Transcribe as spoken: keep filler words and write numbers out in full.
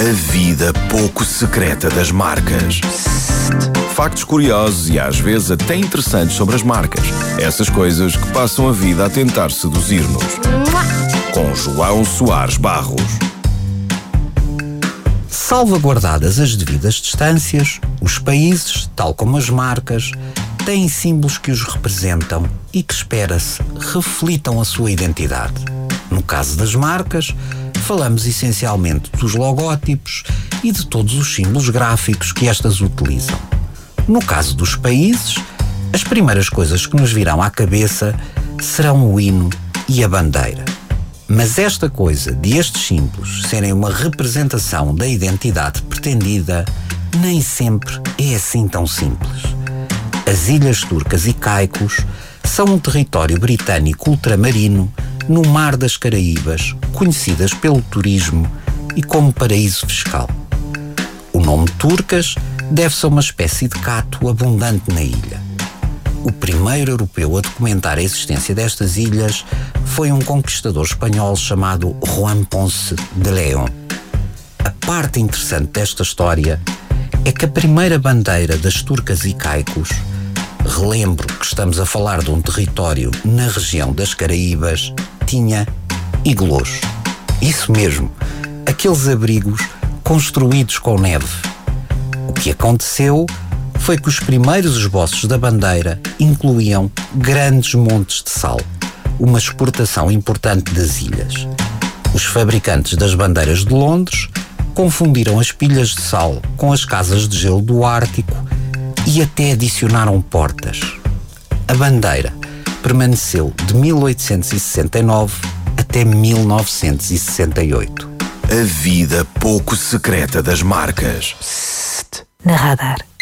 A vida pouco secreta das marcas. Factos curiosos e às vezes até interessantes sobre as marcas. Essas coisas que passam a vida a tentar seduzir-nos. Com João Soares Barros. Salvaguardadas as devidas distâncias, os países, tal como as marcas, têm símbolos que os representam e que, espera-se, reflitam a sua identidade. No caso das marcas, falamos essencialmente dos logótipos e de todos os símbolos gráficos que estas utilizam. No caso dos países, as primeiras coisas que nos virão à cabeça serão o hino e a bandeira. Mas esta coisa de estes símbolos serem uma representação da identidade pretendida nem sempre é assim tão simples. As Ilhas Turcas e Caicos são um território britânico ultramarino no Mar das Caraíbas, conhecidas pelo turismo e como paraíso fiscal. O nome Turcas deve-se a uma espécie de cato abundante na ilha. O primeiro europeu a documentar a existência destas ilhas foi um conquistador espanhol chamado Juan Ponce de León. A parte interessante desta história é que a primeira bandeira das Turcas e Caicos, relembro que estamos a falar de um território na região das Caraíbas, tinha iglôs. Isso mesmo, aqueles abrigos construídos com neve. O que aconteceu foi que os primeiros esboços da bandeira incluíam grandes montes de sal, uma exportação importante das ilhas. Os fabricantes das bandeiras de Londres confundiram as pilhas de sal com as casas de gelo do Ártico e até adicionaram portas. A bandeira permaneceu de mil oitocentos e sessenta e nove até mil novecentos e sessenta e oito. A vida pouco secreta das marcas. Na Radar.